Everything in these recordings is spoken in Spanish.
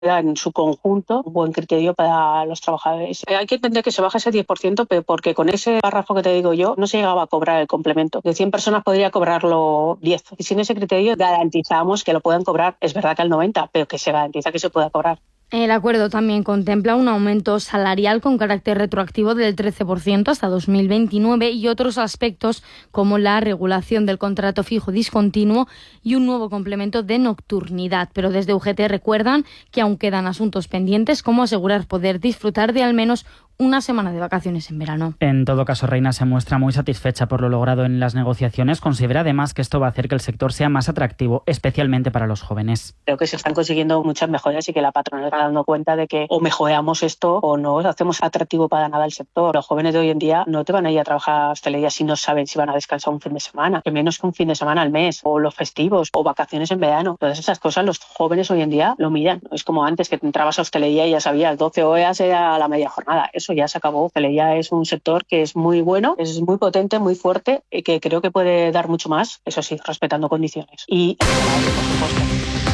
en su conjunto un buen criterio para los trabajadores. Hay que entender que se baja ese 10%, pero porque con ese párrafo que te digo yo no se llegaba a cobrar el complemento. De 100 personas podría cobrarlo 10. Y sin ese criterio garantizamos que lo puedan cobrar. Es verdad que al 90, pero que se garantiza que se pueda cobrar. El acuerdo también contempla un aumento salarial con carácter retroactivo del 13% hasta 2029 y otros aspectos como la regulación del contrato fijo discontinuo y un nuevo complemento de nocturnidad. Pero desde UGT recuerdan que aún quedan asuntos pendientes, como asegurar poder disfrutar de al menos una semana de vacaciones en verano. En todo caso, Reina se muestra muy satisfecha por lo logrado en las negociaciones. Considera además que esto va a hacer que el sector sea más atractivo, especialmente para los jóvenes. Creo que se están consiguiendo muchas mejoras y que la patronal está dando cuenta de que o mejoramos esto o no hacemos atractivo para nada el sector. Los jóvenes de hoy en día no te van a ir a trabajar a hostelería si no saben si van a descansar un fin de semana, que menos que un fin de semana al mes, o los festivos, o vacaciones en verano. Todas esas cosas los jóvenes hoy en día lo miran. Es como antes, que entrabas a hostelería y ya sabías, 12 horas era la media jornada. Eso ya se acabó. Hostelería es un sector que es muy bueno, es muy potente, muy fuerte, y que creo que puede dar mucho más, eso sí, respetando condiciones. Y por supuesto.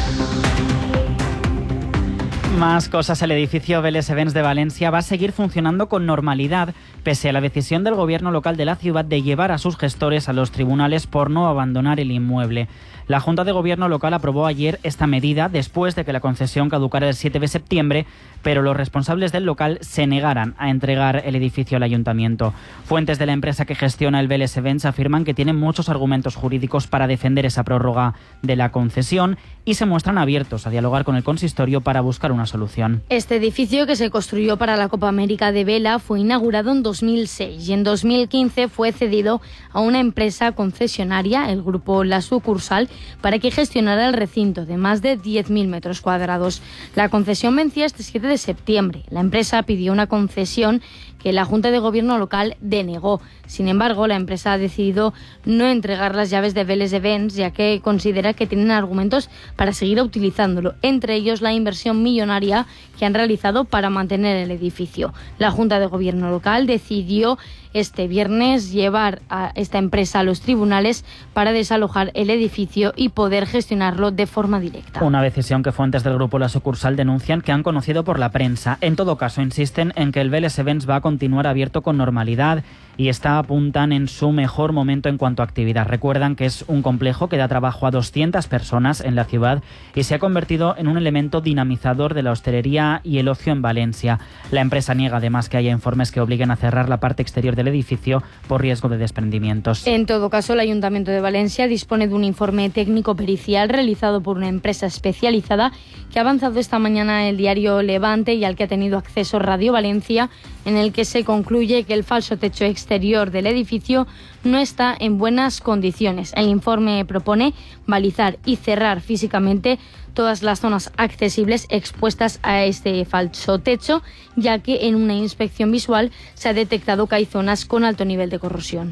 Más cosas. El edificio Vélez Events de Valencia va a seguir funcionando con normalidad, pese a la decisión del gobierno local de la ciudad de llevar a sus gestores a los tribunales por no abandonar el inmueble. La Junta de Gobierno local aprobó ayer esta medida después de que la concesión caducara el 7 de septiembre, pero los responsables del local se negaran a entregar el edificio al ayuntamiento. Fuentes de la empresa que gestiona el Vélez Events afirman que tienen muchos argumentos jurídicos para defender esa prórroga de la concesión y se muestran abiertos a dialogar con el consistorio para buscar una solución. Este edificio, que se construyó para la Copa América de Vela, fue inaugurado en 2006 y en 2015 fue cedido a una empresa concesionaria, el grupo La Sucursal, para que gestionara el recinto de más de 10.000 metros cuadrados. La concesión vencía este 7 de septiembre. La empresa pidió una concesión que la Junta de Gobierno local denegó. Sin embargo, la empresa ha decidido no entregar las llaves de Vélez Events, ya que considera que tienen argumentos para seguir utilizándolo, entre ellos la inversión millonaria que han realizado para mantener el edificio. La Junta de Gobierno local decidió este viernes llevar a esta empresa a los tribunales para desalojar el edificio y poder gestionarlo de forma directa. Una decisión que fuentes del grupo La Sucursal denuncian que han conocido por la prensa. En todo caso, insisten en que el Vélez Events va a continuar abierto con normalidad y apuntan en su mejor momento en cuanto a actividad. Recuerdan que es un complejo que da trabajo a 200 personas en la ciudad y se ha convertido en un elemento dinamizador de la hostelería y el ocio en Valencia. La empresa niega además que haya informes que obliguen a cerrar la parte exterior del edificio por riesgo de desprendimientos. En todo caso, el Ayuntamiento de Valencia dispone de un informe técnico pericial realizado por una empresa especializada que ha avanzado esta mañana el diario Levante y al que ha tenido acceso Radio Valencia, en el que se concluye que el falso techo exterior del edificio no está en buenas condiciones. El informe propone balizar y cerrar físicamente todas las zonas accesibles expuestas a este falso techo, ya que en una inspección visual se ha detectado que hay zonas con alto nivel de corrosión.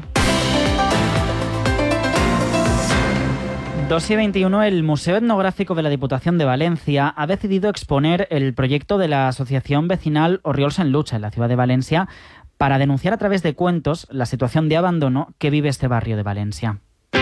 2:21, el Museo Etnográfico de la Diputación de Valencia ha decidido exponer el proyecto de la Asociación Vecinal Orriols en Lucha en la ciudad de Valencia para denunciar a través de cuentos la situación de abandono que vive este barrio de Valencia.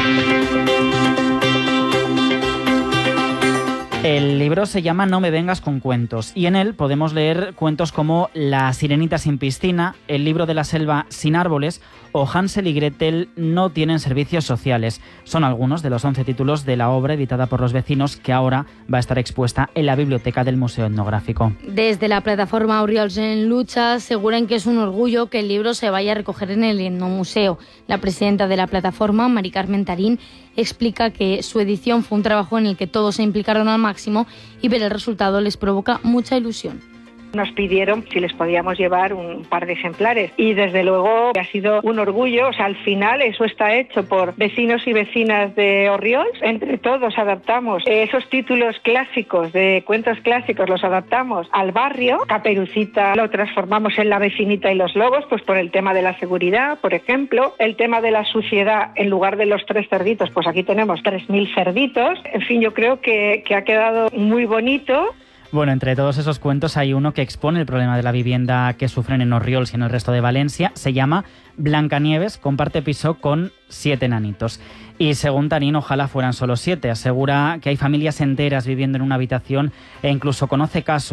El libro se llama No me vengas con cuentos y en él podemos leer cuentos como La sirenita sin piscina, El libro de la selva sin árboles o Hansel y Gretel no tienen servicios sociales. Son algunos de los 11 títulos de la obra editada por los vecinos que ahora va a estar expuesta en la biblioteca del Museo Etnográfico. Desde la plataforma Orriols en Lucha aseguran que es un orgullo que el libro se vaya a recoger en el Etnomuseo. La presidenta de la plataforma, Mari Carmen Tarín, explica que su edición fue un trabajo en el que todos se implicaron al máximo y ver el resultado les provoca mucha ilusión. Nos pidieron si les podíamos llevar un par de ejemplares y desde luego ha sido un orgullo. O sea, al final eso está hecho por vecinos y vecinas de Orriols. Entre todos adaptamos esos títulos clásicos de cuentos clásicos, los adaptamos al barrio. Caperucita lo transformamos en La vecinita y los lobos, pues por el tema de la seguridad, por ejemplo. El tema de la suciedad, en lugar de los 3 cerditos, pues aquí tenemos 3.000 cerditos. En fin, yo creo que ha quedado muy bonito. Bueno, entre todos esos cuentos hay uno que expone el problema de la vivienda que sufren en Orriols y en el resto de Valencia. Se llama Blancanieves, comparte piso con 7 enanitos. Y según Tarín, ojalá fueran solo 7. Asegura que hay familias enteras viviendo en una habitación e incluso conoce casos